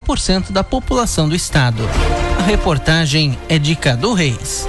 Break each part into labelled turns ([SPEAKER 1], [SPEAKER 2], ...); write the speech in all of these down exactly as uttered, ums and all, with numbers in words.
[SPEAKER 1] por cento da população do estado. A reportagem é de Cadu Reis.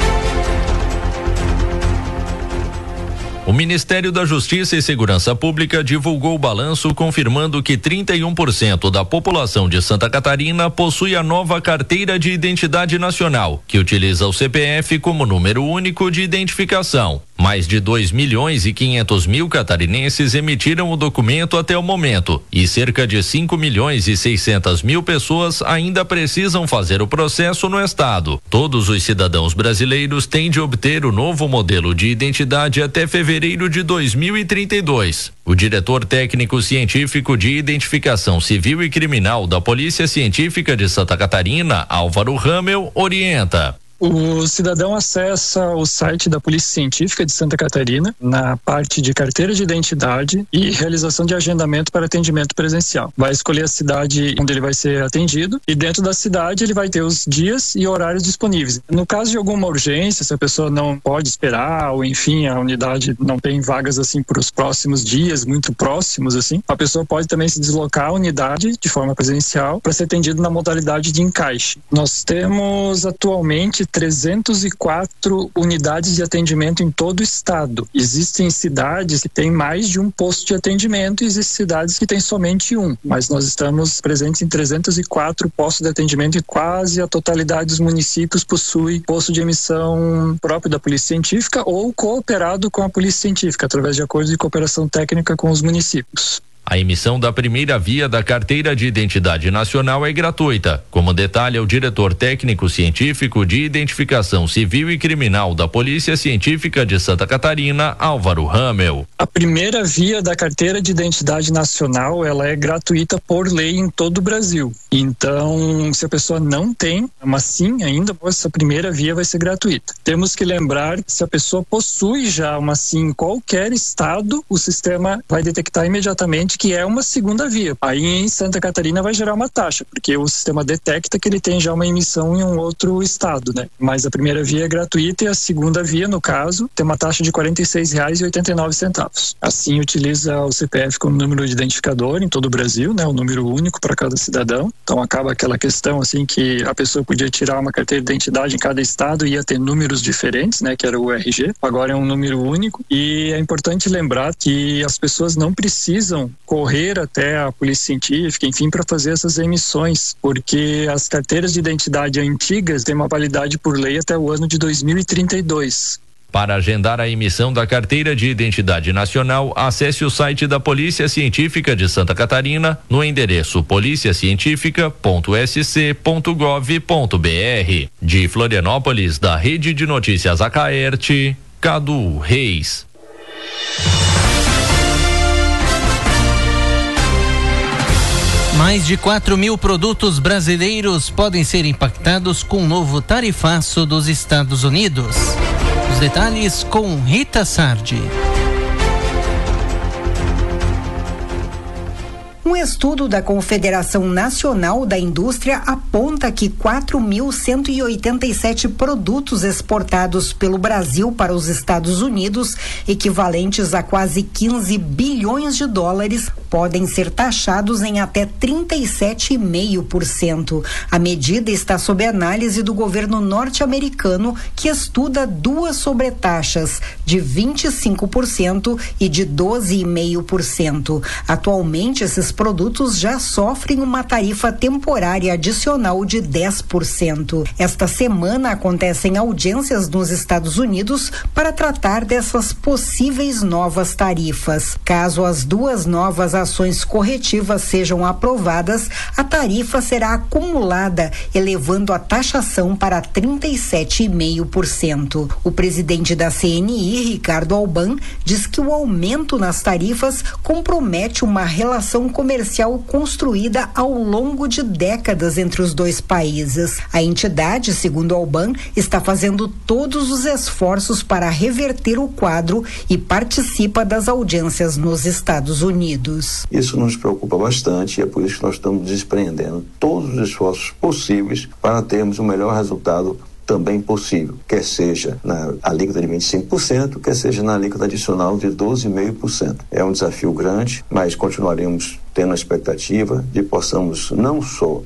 [SPEAKER 2] O Ministério da Justiça e Segurança Pública divulgou o balanço confirmando que trinta e um por cento da população de Santa Catarina possui a nova Carteira de Identidade Nacional, que utiliza o C P F como número único de identificação. Mais de dois milhões e quinhentos mil catarinenses emitiram o documento até o momento e cerca de cinco milhões e seiscentas mil pessoas ainda precisam fazer o processo no estado. Todos os cidadãos brasileiros têm de obter o novo modelo de identidade até fevereiro de dois mil e trinta e dois. O diretor técnico científico de identificação civil e criminal da Polícia Científica de Santa Catarina, Álvaro Ramel, orienta.
[SPEAKER 3] O cidadão acessa o site da Polícia Científica de Santa Catarina na parte de carteira de identidade e realização de agendamento para atendimento presencial. Vai escolher a cidade onde ele vai ser atendido e dentro da cidade ele vai ter os dias e horários disponíveis. No caso de alguma urgência, se a pessoa não pode esperar ou enfim a unidade não tem vagas assim para os próximos dias, muito próximos assim, a pessoa pode também se deslocar à unidade de forma presencial para ser atendido na modalidade de encaixe. Nós temos atualmente trezentas e quatro unidades de atendimento em todo o estado. Existem cidades que têm mais de um posto de atendimento e existem cidades que têm somente um, mas nós estamos presentes em trezentos e quatro postos de atendimento e quase a totalidade dos municípios possui posto de emissão próprio da Polícia Científica ou cooperado com a Polícia Científica, através de acordos de cooperação técnica com os municípios.
[SPEAKER 2] A emissão da primeira via da Carteira de Identidade Nacional é gratuita, como detalha o diretor técnico científico de Identificação Civil e Criminal da Polícia Científica de Santa Catarina, Álvaro Ramel.
[SPEAKER 3] A primeira via da Carteira de Identidade Nacional, ela é gratuita por lei em todo o Brasil. Então, se a pessoa não tem uma SIM ainda, essa primeira via vai ser gratuita. Temos que lembrar que se a pessoa possui já uma SIM em qualquer estado, o sistema vai detectar imediatamente que é uma segunda via. Aí em Santa Catarina vai gerar uma taxa, porque o sistema detecta que ele tem já uma emissão em um outro estado, né? Mas a primeira via é gratuita e a segunda via, no caso, tem uma taxa de quarenta e seis reais e oitenta e nove centavos. Assim, utiliza o C P F como número de identificador em todo o Brasil, né? Um número único para cada cidadão. Então acaba aquela questão assim que a pessoa podia tirar uma carteira de identidade em cada estado e ia ter números diferentes, né? Que era o R G. Agora é um número único e é importante lembrar que as pessoas não precisam correr até a Polícia Científica, enfim, para fazer essas emissões, porque as carteiras de identidade antigas têm uma validade por lei até o ano de dois mil e trinta e dois.
[SPEAKER 2] Para agendar a emissão da Carteira de Identidade Nacional, acesse o site da Polícia Científica de Santa Catarina no endereço polícia científica ponto s c ponto gov ponto b r. De Florianópolis, da Rede de Notícias Acaerte, Cadu Reis.
[SPEAKER 1] Mais de quatro mil produtos brasileiros podem ser impactados com o novo tarifaço dos Estados Unidos. Os detalhes com Rita Sardi.
[SPEAKER 4] Um estudo da Confederação Nacional da Indústria aponta que quatro mil cento e oitenta e sete produtos exportados pelo Brasil para os Estados Unidos, equivalentes a quase quinze bilhões de dólares, podem ser taxados em até trinta e sete vírgula cinco por cento. A medida está sob análise do governo norte-americano, que estuda duas sobretaxas, de vinte e cinco por cento e de doze vírgula cinco por cento. Atualmente, esses produtos já sofrem uma tarifa temporária adicional de dez por cento. Esta semana acontecem audiências nos Estados Unidos para tratar dessas possíveis novas tarifas. Caso as duas novas ações corretivas sejam aprovadas, a tarifa será acumulada, elevando a taxação para trinta e sete vírgula cinco por cento. O presidente da C N I, Ricardo Alban, diz que o aumento nas tarifas compromete uma relação comercial construída ao longo de décadas entre os dois países. A entidade, segundo Alban, está fazendo todos os esforços para reverter o quadro e participa das audiências nos Estados Unidos.
[SPEAKER 5] Isso nos preocupa bastante e é por isso que nós estamos despreendendo todos os esforços possíveis para termos o melhor resultado também possível, quer seja na alíquota de vinte e cinco por cento, quer seja na alíquota adicional de doze vírgula cinco por cento. É um desafio grande, mas continuaremos tendo a expectativa de possamos não só